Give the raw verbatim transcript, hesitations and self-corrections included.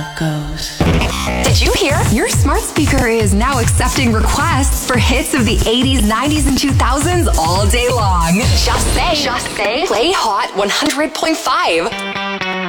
goes. Did you hear? Your smart speaker is now accepting requests for hits of the eighties, nineties, and two thousands all day long. Just say, just say, play Hot one hundred point five.